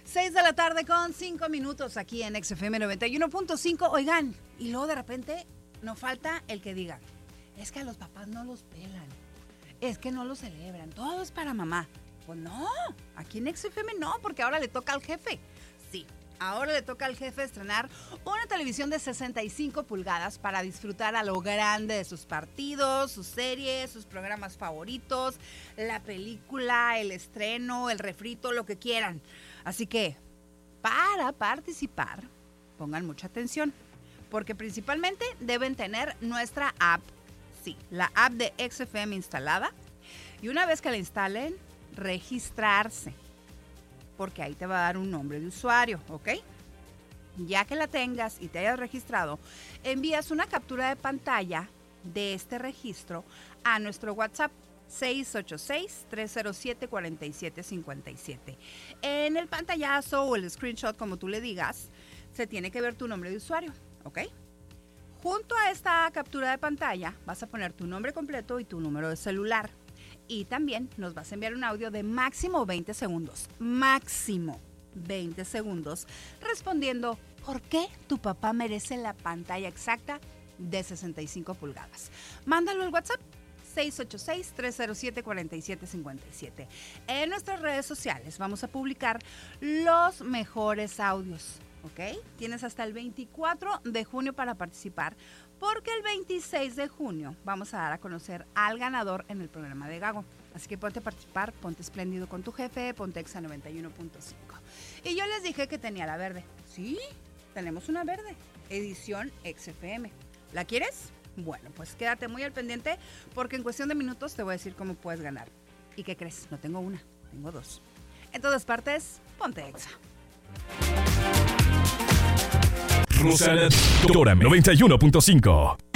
6 de la tarde con 5 minutos aquí en XFM 91.5. Oigan, y luego de repente nos falta el que diga, es que a los papás no los pelan, es que no los celebran, todo es para mamá. Pues no, aquí en XFM no, porque ahora le toca al jefe. Sí, ahora le toca al jefe estrenar una televisión de 65 pulgadas para disfrutar a lo grande de sus partidos, sus series, sus programas favoritos, la película, el estreno, el refrito, lo que quieran. Así que, para participar, pongan mucha atención, porque principalmente deben tener nuestra app. Sí, la app de XFM instalada. Y una vez que la instalen, registrarse, porque ahí te va a dar un nombre de usuario, ¿ok? Ya que la tengas y te hayas registrado, envías una captura de pantalla de este registro a nuestro WhatsApp 686-307-4757. En el pantallazo o el screenshot, como tú le digas, se tiene que ver tu nombre de usuario, ¿ok? Junto a esta captura de pantalla vas a poner tu nombre completo y tu número de celular. Y también nos vas a enviar un audio de máximo 20 segundos. Máximo 20 segundos. Respondiendo por qué tu papá merece la pantalla exacta de 65 pulgadas. Mándalo al WhatsApp 686-307-4757. En nuestras redes sociales vamos a publicar los mejores audios. ¿Ok? Tienes hasta el 24 de junio para participar, porque el 26 de junio vamos a dar a conocer al ganador en el programa de Gago. Así que ponte a participar, ponte espléndido con tu jefe, ponte Exa 91.5. Y yo les dije que tenía la verde. Sí, tenemos una verde, edición XFM. ¿La quieres? Bueno, pues quédate muy al pendiente, porque en cuestión de minutos te voy a decir cómo puedes ganar. ¿Y qué crees? No tengo una, tengo dos. En todas partes, ponte Exa. Rosa Dora 91.5.